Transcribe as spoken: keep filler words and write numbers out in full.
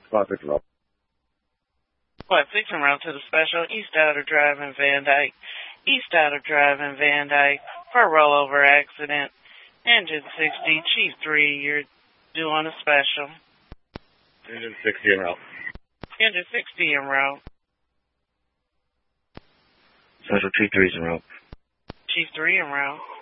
Spot six en route. Spot six en route to the special. East Outer Drive in Van Dyke. East Outer Drive in Van Dyke. For a rollover accident. Engine sixty, Chief three, you're due on a special. Engine sixty en route. Engine sixty en route. Special Chief three's en route. Chief three en route.